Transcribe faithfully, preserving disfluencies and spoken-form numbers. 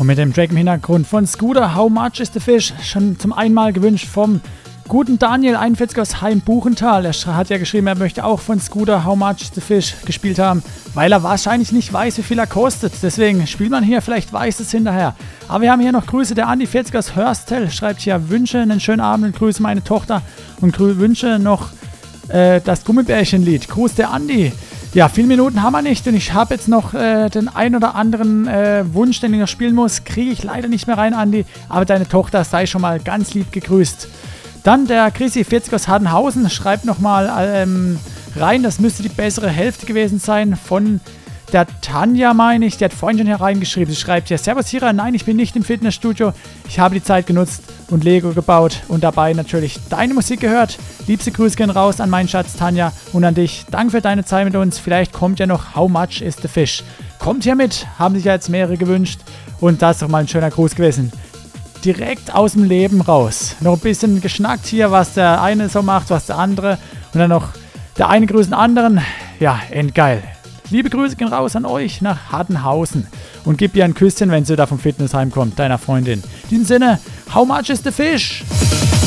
Und mit dem Track im Hintergrund von Scooter, How Much is the Fish, schon zum einmal gewünscht vom guten Daniel einundvierzig aus Heim-Buchental. Er hat ja geschrieben, er möchte auch von Scooter How Much is the Fish gespielt haben, weil er wahrscheinlich nicht weiß, wie viel er kostet. Deswegen spielt man hier, vielleicht weiß es hinterher. Aber wir haben hier noch Grüße. Der Andi vierzig aus Hörstel schreibt hier: Wünsche einen schönen Abend und grüße meine Tochter und grü- wünsche noch äh, das Gummibärchenlied. Gruß der Andi. Ja, viele Minuten haben wir nicht und ich habe jetzt noch äh, den ein oder anderen äh, Wunsch, den ich noch spielen muss. Kriege ich leider nicht mehr rein, Andi, aber deine Tochter sei schon mal ganz lieb gegrüßt. Dann der Chrissy vierzig aus Hardenhausen schreibt nochmal ähm, rein, das müsste die bessere Hälfte gewesen sein von der Tanja, meine ich. Die hat vorhin schon hier reingeschrieben. Sie schreibt hier: Servus Hira, nein, ich bin nicht im Fitnessstudio. Ich habe die Zeit genutzt und Lego gebaut und dabei natürlich deine Musik gehört. Liebste Grüße gehen raus an meinen Schatz Tanja und an dich. Danke für deine Zeit mit uns. Vielleicht kommt ja noch How Much is the Fish. Kommt hier mit, haben sich ja jetzt mehrere gewünscht. Und das ist doch mal ein schöner Gruß gewesen. Direkt aus dem Leben raus. Noch ein bisschen geschnackt hier, was der eine so macht, was der andere. Und dann noch der eine grüßt den anderen. Ja, endgeil. Liebe Grüße gehen raus an euch nach Hardenhausen. Und gib ihr ein Küsschen, wenn sie da vom Fitnessheim kommt, deiner Freundin. In diesem Sinne, How Much is the Fish?